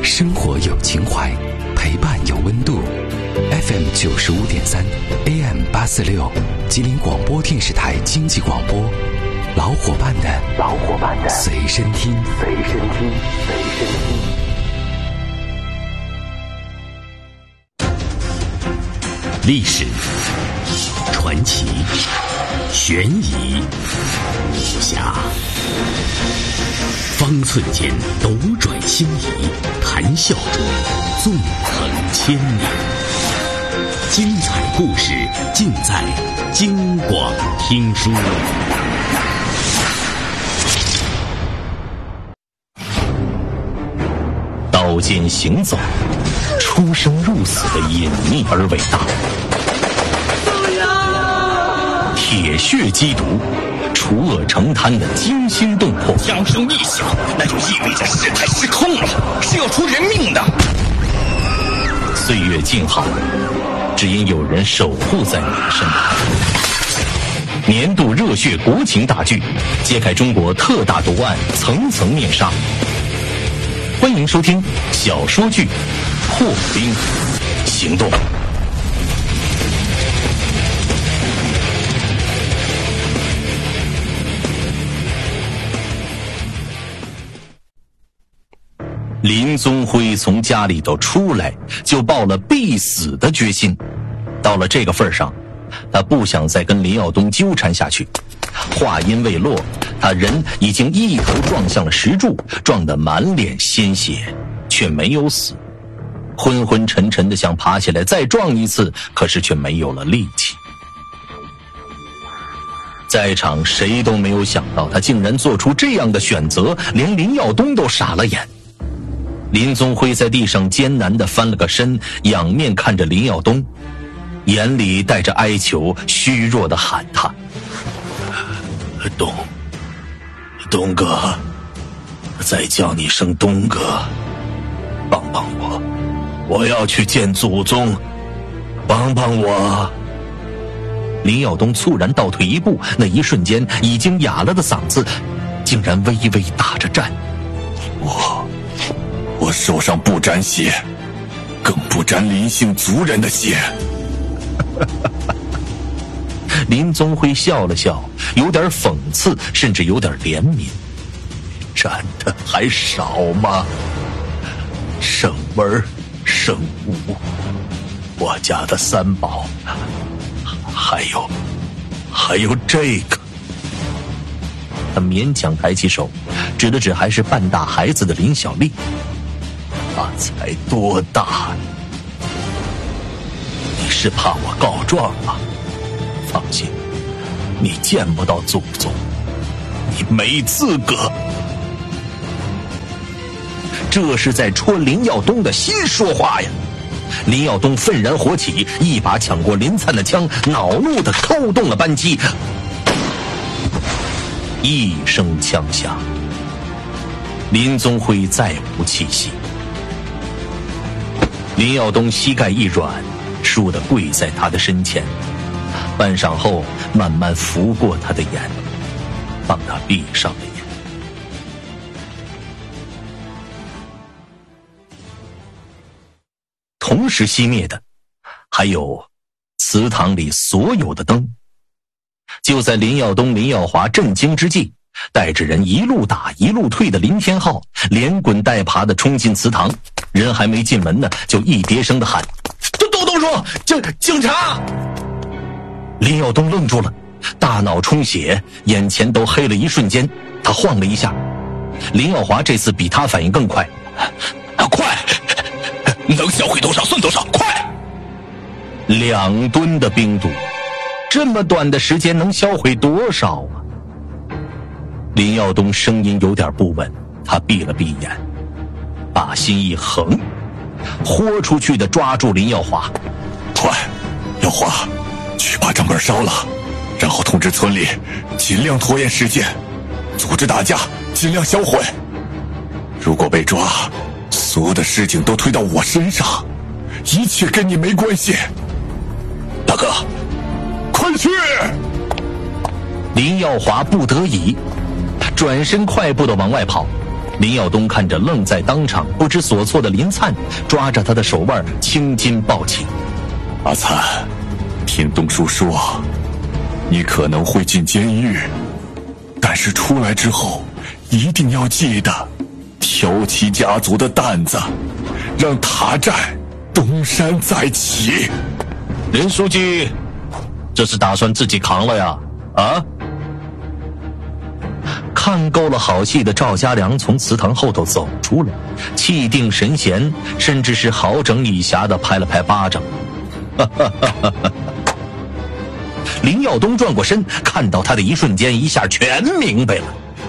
生活有情怀，陪伴有温度。FM 95.3 AM 846，吉林广播电视台经济广播，老伙伴的随身听。历史、传奇、悬疑、武侠，方寸间斗转星移，谈笑中纵横千年。精彩故事尽在京广听书。刀尖行走，出生入死的隐秘而伟大。铁血缉毒，除恶成滩的惊心动魄。枪声一响，那就意味着事态失控了，是要出人命的。岁月静好，只因有人守护在你的身旁。年度热血国情大剧，揭开中国特大毒案层层面纱。欢迎收听小说剧《破冰行动》。林宗辉从家里头出来就抱了必死的决心，到了这个份上，他不想再跟林耀东纠缠下去。话音未落，他人已经一头撞向了石柱，撞得满脸鲜血，却没有死，昏昏沉沉的想爬起来再撞一次，可是却没有了力气。在场谁都没有想到他竟然做出这样的选择，连林耀东都傻了眼。林宗辉在地上艰难地翻了个身，仰面看着林耀东，眼里带着哀求，虚弱地喊他：东哥，再叫你声东哥，帮帮我，我要去见祖宗，帮帮我。林耀东猝然倒退一步，那一瞬间已经哑了的嗓子竟然微微打着颤。 我手上不沾血，更不沾林姓族人的血。 林宗辉笑了笑，有点讽刺，甚至有点怜悯。沾的还少吗？省文省武，我家的三宝，还有这个。他勉强抬起手，指了指还是半大孩子的林小丽。他才多大？你是怕我告状吗？放心，你见不到祖宗，你没资格。这是在戳林耀东的心说话呀！林耀东愤然火起，一把抢过林灿的枪，恼怒地扣动了扳机。一声枪响，林宗辉再无气息。林耀东膝盖一软，倏地跪在他的身前，半晌后慢慢拂过他的眼，帮他闭上了眼。同时熄灭的还有祠堂里所有的灯。就在林耀东、林耀华震惊之际，带着人一路打一路退的林天浩连滚带爬地冲进祠堂，人还没进门呢，就一叠声地喊：东叔，警察！林耀东愣住了，大脑充血，眼前都黑了一瞬间，他晃了一下。林耀华这次比他反应更快， 快，能销毁多少算多少，快 ！2吨的冰毒，这么短的时间能销毁多少啊？林耀东声音有点不稳，他闭了闭眼，把心一横，豁出去的抓住林耀华。 快，耀华，去把账本烧了，然后通知村里尽量拖延时间，组织大家尽量销毁。如果被抓，所有的事情都推到我身上，一切跟你没关系。大哥，快去！ 林耀华不得已转身快步地往外跑， 林耀东看着愣在当场不知所措的林灿，抓着他的手腕青筋暴起。 阿灿，听东叔说，你可能会进监狱，但是出来之后一定要记得挑起家族的担子，让塔寨东山再起。 林书记，这是打算自己扛了呀？啊？看够了好戏的赵家良从祠堂后头走出来，气定神闲，甚至是好整以暇地拍了拍巴掌。林耀东转过身，看到他的一瞬间，一下全明白了。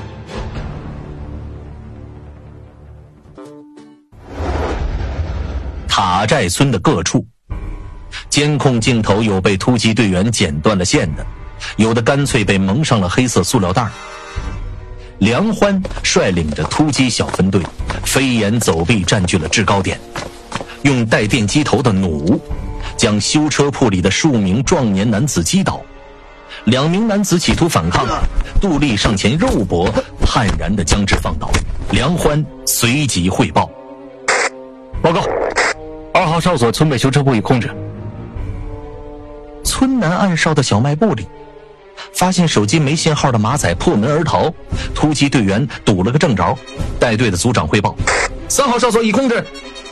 塔寨村的各处，监控镜头有被突击队员剪断了线的，有的干脆被蒙上了黑色塑料袋。梁欢率领着突击小分队飞檐走壁，占据了制高点，用带电机头的弩将修车铺里的数名壮年男子击倒。2名男子企图反抗，杜丽上前肉搏，悍然地将之放倒。梁欢随即汇报：报告，2号哨所村北修车铺已控制。村南暗哨的小卖部里，发现手机没信号的马仔破门而逃，突击队员堵了个正着。带队的组长汇报：3号哨所已控制。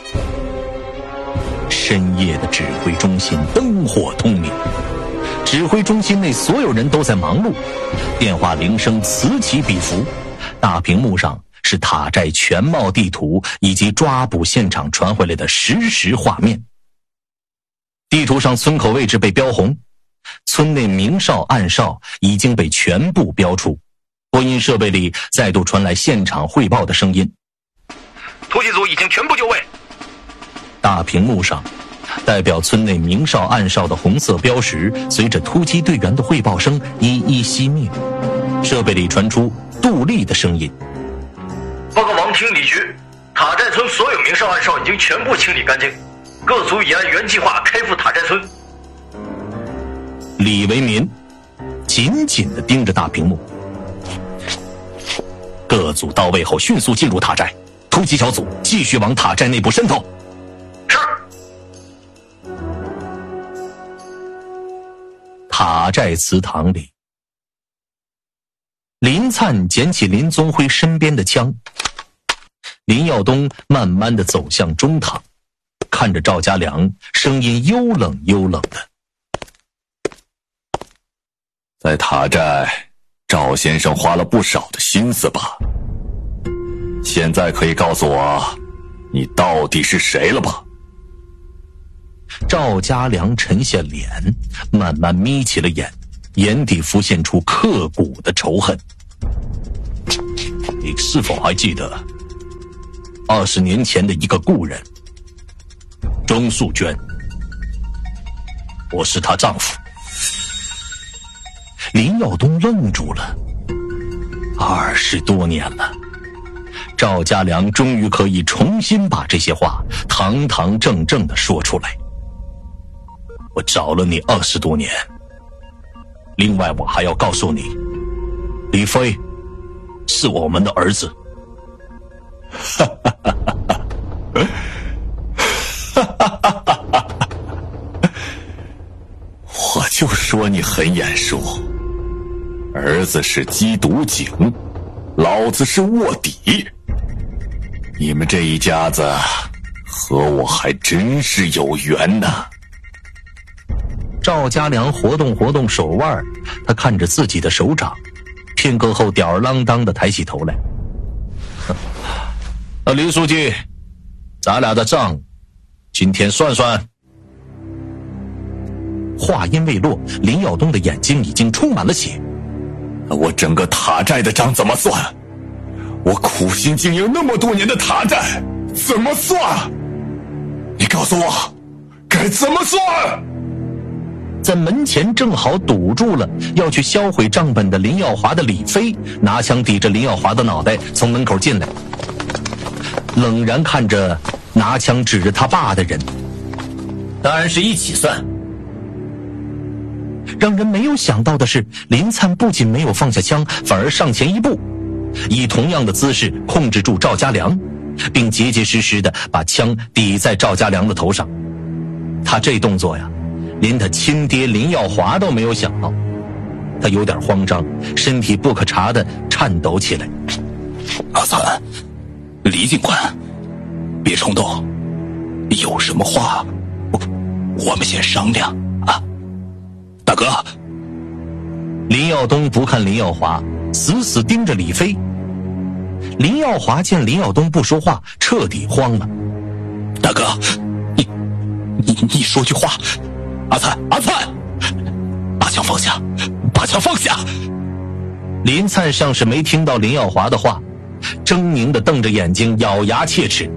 深夜的指挥中心灯火通明，指挥中心内所有人都在忙碌，电话铃声此起彼伏，大屏幕上是塔寨全貌地图以及抓捕现场传回来的实时画面。地图上村口位置被标红，村内明哨暗哨已经被全部标出。播音设备里再度传来现场汇报的声音：突击组已经全部就位。大屏幕上代表村内明哨暗哨的红色标识随着突击队员的汇报声一一熄灭。设备里传出杜丽的声音： 报告王厅李局，塔寨村所有明哨暗哨已经全部清理干净，各组已按原计划开赴塔寨村。 李维民紧紧地盯着大屏幕。各组到位后迅速进入塔寨，突击小组继续往塔寨内部渗透。 是。 塔寨祠堂里，林灿捡起林宗辉身边的枪，林耀东慢慢地走向中堂，看着赵家良，声音幽冷幽冷的： 在塔寨，赵先生花了不少的心思吧？现在可以告诉我，你到底是谁了吧？ 赵家良沉下脸，慢慢眯起了眼，眼底浮现出刻骨的仇恨。你是否还记得20年前的一个故人钟素娟？我是她丈夫。林耀东愣住了，20多年了，赵家良终于可以重新把这些话堂堂正正地说出来。我找了你20多年，另外我还要告诉你，李飞是我们的儿子。 我就说你很眼熟，儿子是缉毒警，老子是卧底。你们这一家子和我还真是有缘呢。 赵家良活动活动手腕，他看着自己的手掌，片刻后吊儿郎当地抬起头来。林书记，咱俩的账今天算算。话音未落，林耀东的眼睛已经充满了血。 我整个塔寨的账怎么算？我苦心经营那么多年的塔寨怎么算？你告诉我该怎么算？ 在门前正好堵住了要去销毁账本的林耀华的李飞，拿枪抵着林耀华的脑袋从门口进来，冷然看着拿枪指着他爸的人。 当然是一起算。 让人没有想到的是，林灿不仅没有放下枪，反而上前一步， 以同样的姿势控制住赵家良，并结结实实地把枪抵在赵家良的头上。他这动作呀，连他亲爹林耀华都没有想到。他有点慌张，身体不可察地颤抖起来。 阿三，李警官，别冲动，有什么话我们先商量啊。大哥。 林耀东不看林耀华，死死盯着李飞。林耀华见林耀东不说话，彻底慌了。 大哥，你说句话。阿灿，把枪放下，把枪放下。 林灿像是没听到林耀华的话，狰狞地瞪着眼睛，咬牙切齿。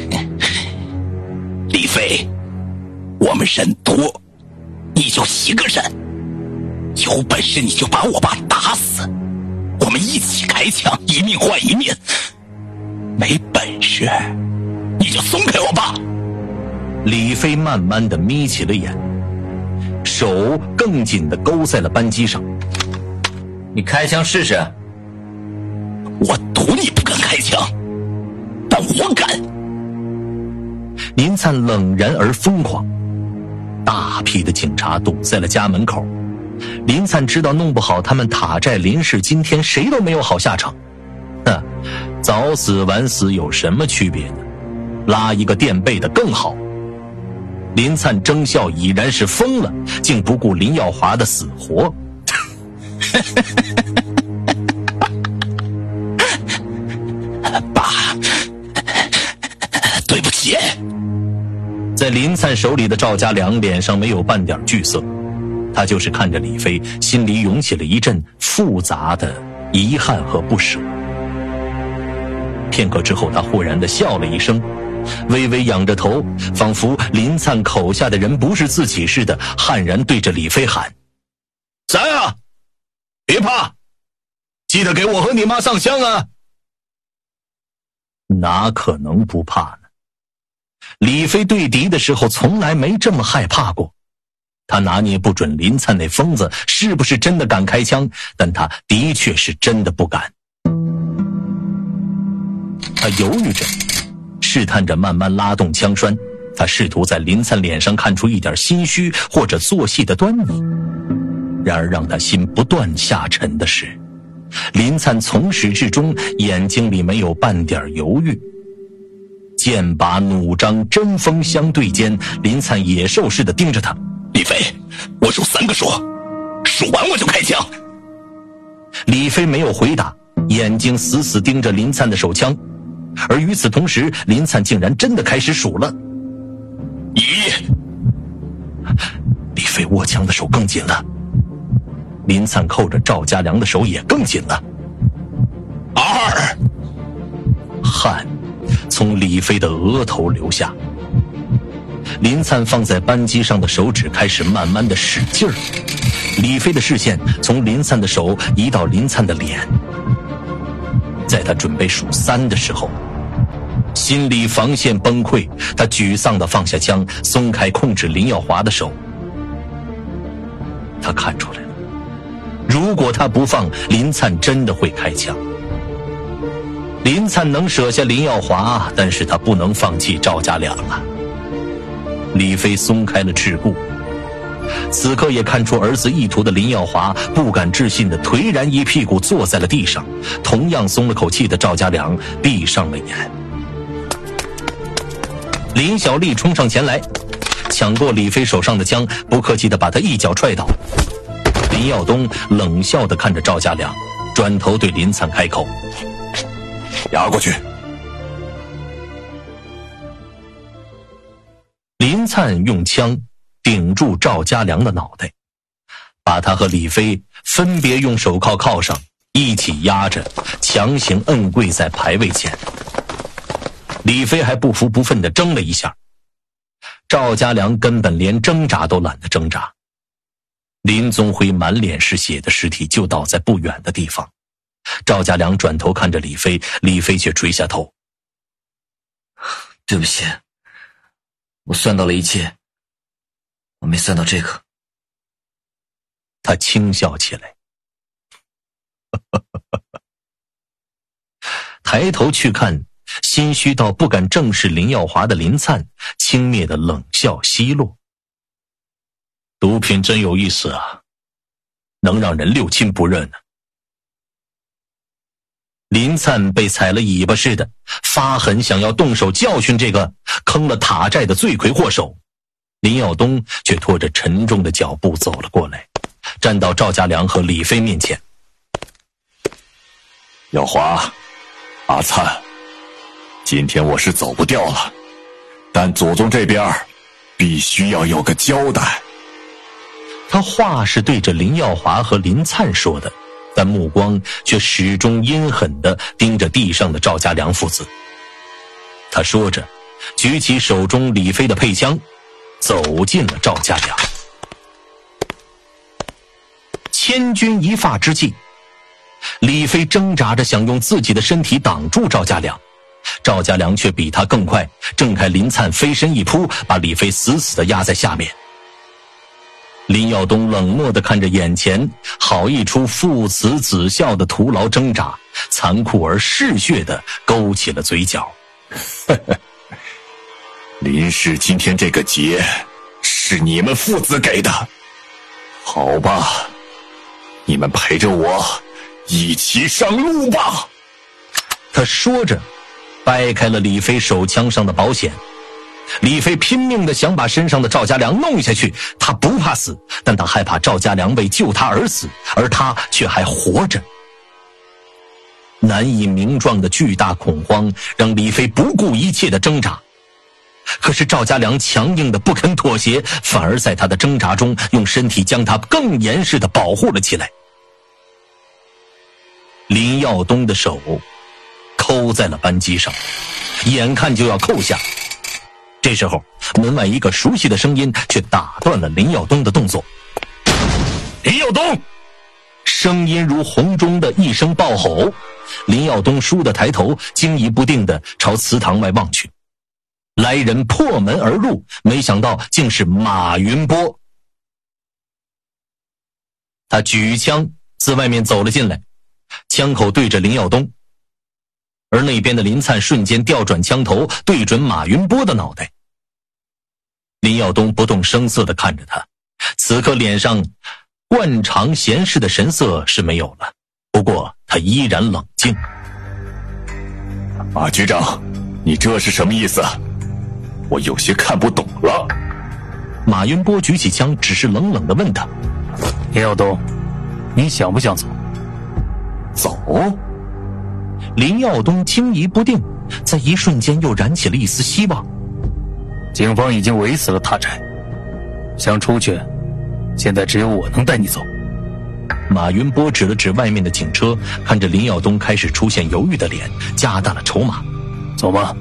李飞，我们人多，你就一个人，有本事你就把我爸打死，我们一起开枪，一命换一命。没本事你就松开我爸。 李飞慢慢地眯起了眼，手更紧地勾在了扳机上。 你开枪试试。 我赌你不敢开枪，但我敢。 林灿冷然而疯狂，大批的警察堵在了家门口。林灿知道弄不好他们塔寨林氏今天谁都没有好下场。早死晚死有什么区别呢？拉一个垫背的更好。林灿争笑已然是疯了，竟不顾林耀华的死活。 爸，对不起。 在林灿手里的赵家良脸上没有半点惧色，他就是看着李飞，心里涌起了一阵复杂的遗憾和不舍。片刻之后，他忽然地笑了一声，微微仰着头，仿佛林灿口下的人不是自己似的，悍然对着李飞喊：“咱啊，别怕，记得给我和你妈上香啊！”哪可能不怕呢？李飞对敌的时候从来没这么害怕过。他拿捏不准林灿那疯子是不是真的敢开枪，但他的确是真的不敢。他犹豫着，试探着慢慢拉动枪栓，他试图在林灿脸上看出一点心虚或者做戏的端倪。然而让他心不断下沉的是，林灿从始至终眼睛里没有半点犹豫。剑拔弩张，针锋相对间，林灿野兽似的盯着他。 李飞，我数3个数，数完我就开枪。 李飞没有回答，眼睛死死盯着林灿的手枪。而与此同时，林灿竟然真的开始数了。 1， 李飞握枪的手更紧了，林灿扣着赵家良的手也更紧了。 2， 汗从李飞的额头流下。林灿放在扳机上的手指开始慢慢的使劲儿，李飞的视线从林灿的手移到林灿的脸。在他准备数3的时候，心理防线崩溃，他沮丧地放下枪，松开控制林耀华的手。他看出来了，如果他不放，林灿真的会开枪。林灿能舍下林耀华，但是他不能放弃赵家良啊。李飞松开了桎梏，此刻也看出儿子意图的林耀华不敢置信地颓然一屁股坐在了地上，同样松了口气的赵家良闭上了眼。林小丽冲上前来，抢过李飞手上的枪，不客气地把他一脚踹倒。林耀东冷笑地看着赵家良，转头对林灿开口：“ 压过去。” 林灿用枪顶住赵家良的脑袋，把他和李飞分别用手铐铐上，一起压着，强行摁跪在牌位前。李飞还不服不忿地争了一下，赵家良根本连挣扎都懒得挣扎。林宗辉满脸是血的尸体就倒在不远的地方，赵家良转头看着李飞，李飞却垂下头：“ 对不起，我算到了一切，我没算到这个。” 他轻笑起来。 抬头去看，心虚到不敢正视林耀华的林灿轻蔑的冷笑奚落。毒品真有意思啊，能让人六亲不认呢。林灿被踩了尾巴似的，发狠想要动手教训这个坑了塔寨的罪魁祸首。林耀东却拖着沉重的脚步走了过来，站到赵家良和李飞面前。 耀华，阿灿，今天我是走不掉了，但祖宗这边必须要有个交代。 他话是对着林耀华和林灿说的，但目光却始终阴狠地盯着地上的赵家良父子。他说着，举起手中李飞的配枪，走进了赵家良。千钧一发之际，李飞挣扎着想用自己的身体挡住赵家良，赵家良却比他更快，挣开林灿，飞身一扑，把李飞死死地压在下面。林耀东冷漠地看着眼前好一出父慈子孝的徒劳挣扎，残酷而嗜血地勾起了嘴角。 林氏今天这个劫是你们父子给的，好吧，你们陪着我一起上路吧。 他说着掰开了李飞手枪上的保险。李飞拼命地想把身上的赵家良弄下去，他不怕死，但他害怕赵家良为救他而死，而他却还活着。难以名状的巨大恐慌让李飞不顾一切地挣扎，可是赵家良强硬的不肯妥协，反而在他的挣扎中用身体将他更严实地保护了起来。林耀东的手扣在了扳机上，眼看就要扣下。这时候门外一个熟悉的声音却打断了林耀东的动作。林耀东！声音如洪钟的一声爆吼。林耀东倏地抬头，惊疑不定地朝祠堂外望去。来人破门而入，没想到竟是马云波。他举枪自外面走了进来，枪口对着林耀东，而那边的林灿瞬间调转枪头，对准马云波的脑袋。林耀东不动声色地看着他，此刻脸上惯常闲适的神色是没有了，不过他依然冷静。 马局长，你这是什么意思？我有些看不懂了。 马云波举起枪，只是冷冷地问他： 林耀东，你想不想走？ 走？ 林耀东惊疑不定，在一瞬间又燃起了一丝希望。 警方已经围死了塔寨，想出去，现在只有我能带你走。 马云波指了指外面的警车，看着林耀东开始出现犹豫的脸，加大了筹码。 走吧。